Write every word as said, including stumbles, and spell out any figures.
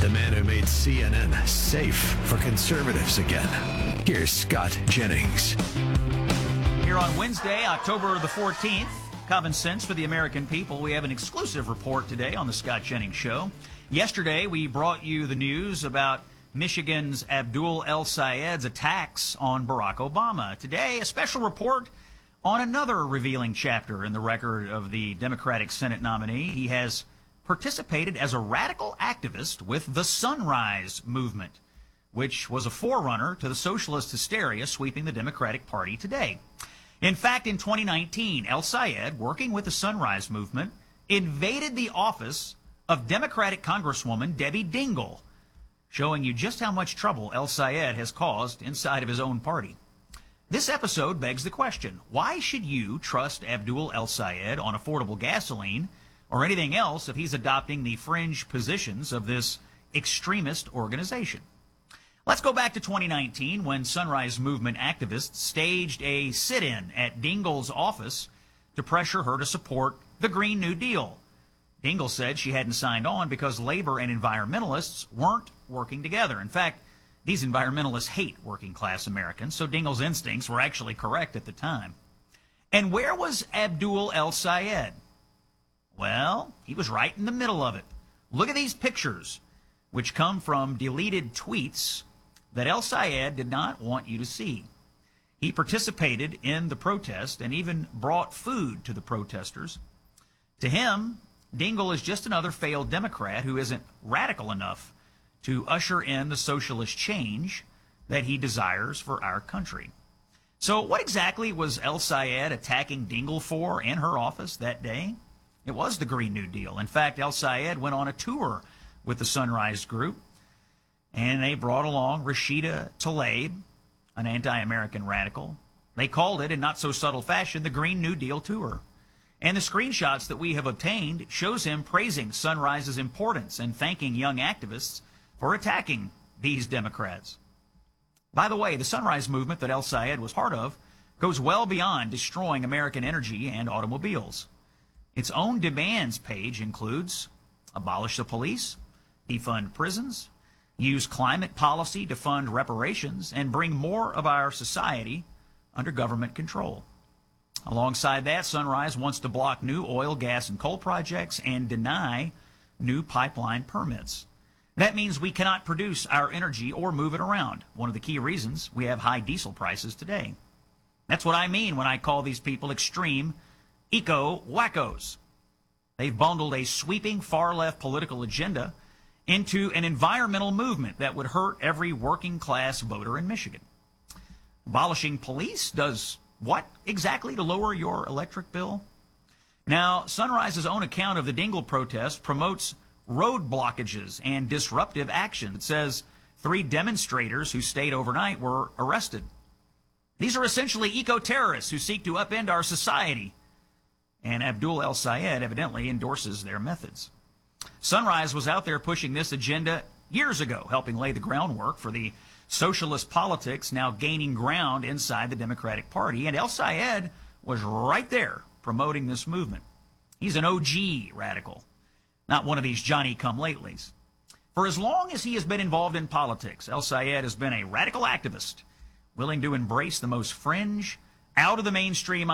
The man who made C N N safe for conservatives again. Here's Scott Jennings. Here on Wednesday, October the fourteenth, Common Sense for the American People, we have an exclusive report today on the Scott Jennings Show. Yesterday, we brought you the news about Michigan's Abdul El-Sayed's attacks on Barack Obama. Today, a special report on another revealing chapter in the record of the Democratic Senate nominee. He has participated as a radical activist with the Sunrise Movement, which was a forerunner to the socialist hysteria sweeping the Democratic Party today. In fact, in twenty nineteen, El-Sayed, working with the Sunrise Movement, invaded the office of Democratic Congresswoman Debbie Dingell, showing you just how much trouble El-Sayed has caused inside of his own party. This episode begs the question, why should you trust Abdul El-Sayed on affordable gasoline or anything else if he's adopting the fringe positions of this extremist organization? Let's go back to twenty nineteen when Sunrise Movement activists staged a sit-in at Dingell's office to pressure her to support the Green New Deal. Dingell said she hadn't signed on because labor and environmentalists weren't working together. In fact, these environmentalists hate working-class Americans, so Dingell's instincts were actually correct at the time. And where was Abdul El-Sayed? Well, he was right in the middle of it. Look at these pictures, which come from deleted tweets that El-Sayed did not want you to see. He participated in the protest and even brought food to the protesters. To him, Dingell is just another failed Democrat who isn't radical enough to usher in the socialist change that he desires for our country. So what exactly was El-Sayed attacking Dingell for in her office that day? It was the Green New Deal. In fact, El-Sayed went on a tour with the Sunrise Group, and they brought along Rashida Tlaib, an anti-American radical. They called it, in not so subtle fashion, the Green New Deal Tour. And the screenshots that we have obtained shows him praising Sunrise's importance and thanking young activists for attacking these Democrats. By the way, the Sunrise Movement that El-Sayed was part of goes well beyond destroying American energy and automobiles. Its own demands page includes abolish the police, defund prisons, use climate policy to fund reparations, and bring more of our society under government control. Alongside that, Sunrise wants to block new oil, gas, and coal projects and deny new pipeline permits. That means we cannot produce our energy or move it around, one of the key reasons we have high diesel prices today. That's what I mean when I call these people extreme eco-wackos. They've bundled a sweeping far-left political agenda into an environmental movement that would hurt every working-class voter in Michigan. Abolishing police does what exactly to lower your electric bill? Now, Sunrise's own account of the Dingell protest promotes road blockages and disruptive action. It says three demonstrators who stayed overnight were arrested. These are essentially eco-terrorists who seek to upend our society. And Abdul El-Sayed evidently endorses their methods. Sunrise was out there pushing this agenda years ago, helping lay the groundwork for the socialist politics now gaining ground inside the Democratic Party. And El-Sayed was right there promoting this movement. He's an O G radical, not one of these Johnny-come-latelys. For as long as he has been involved in politics, El-Sayed has been a radical activist, willing to embrace the most fringe, out of the mainstream